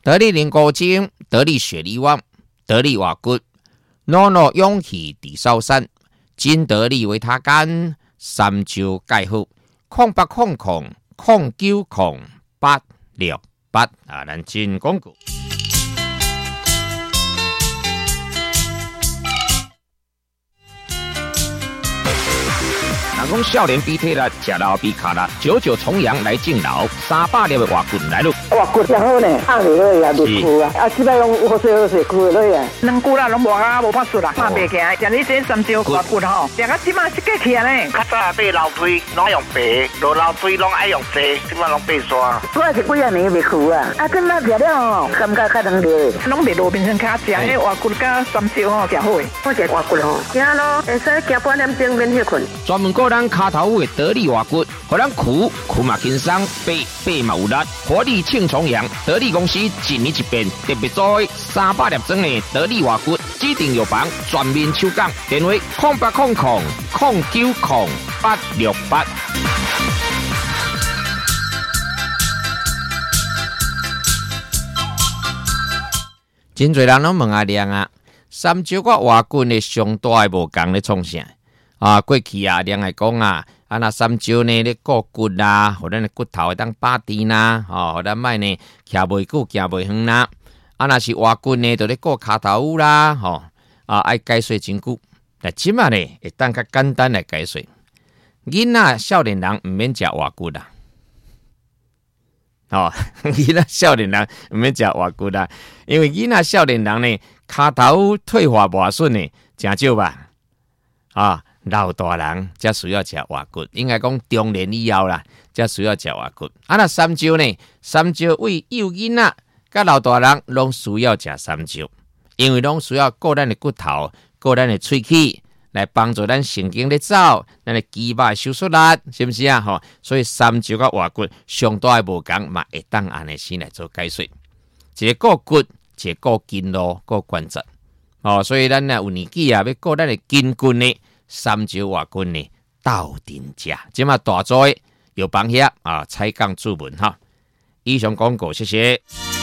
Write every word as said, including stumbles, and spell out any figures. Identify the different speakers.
Speaker 1: 得力灵骨精，得力血力旺，得力瓦骨，诺诺勇气地烧山，金得力维他干，三招介好，空八空空，空九空八六八啊，咱真广告。人讲少年比体力，吃老比卡力，九九重阳来敬老，三百粒的活骨来咯。
Speaker 2: 活骨真好呢，放落去也入骨啊，啊，即摆拢好势好势，骨落去啊。两骨啦，拢无啊，无法术啦，拍袂起来。像你这三招活骨吼，食到即摆是过去啊呢。
Speaker 3: 较早爬楼梯拢用爬，落楼梯拢爱用坐，即摆拢爬山。
Speaker 2: 我是几啊年未去啊，啊，今仔食了吼，感觉较能热，
Speaker 4: 拢袂路边上卡食，迄活骨甲三招吼，食好诶。
Speaker 2: 我食活骨吼，行咯，会使行半点钟免休困。
Speaker 1: 专门个咱骹头的得力活骨，互咱苦苦嘛轻松，背背嘛有力，活力庆重阳。得力公司一年一变，特别做三百粒装的得力活骨，指定药房全面抽奖，电话空八空空空九空八六八。真侪人拢问阿亮啊，三招甲活骨的上大的无共咧创啥？啊，过去啊，亮来讲啊，啊那三招呢咧固骨啦，或者咧骨头会当拔低啦，吼、哦，或者卖呢徛袂久，行袂远啦。啊，若是活骨呢，就咧固骹头啦，吼、哦，啊爱解说真久。但即马呢，会当较简单来解说。囡仔少年人毋免食活骨啦，哦，囡仔少年人毋免食活骨啦，因为囡仔少年人呢，骹头退化无顺呢，真少吧，啊。老大人才需要吃活骨，应该讲中年以后啦，才需要吃活骨。啊，那三招呢？三招为幼囡仔甲老大人拢需要吃三招，因为拢需要顾咱的骨头、顾咱的喙齿，来帮助咱神经咧走，咱的肌肉收缩力，是不是啊？吼，所以三招甲活骨上大的无共，嘛会当安尼先来做解说。一个顾骨，一个顾筋络、顾关节。哦，所以咱呢有年纪啊，要顾咱的筋骨呢。三招活骨呢，斗阵食，即马大做有帮遐啊，采讲注文哈。以上广告，谢谢。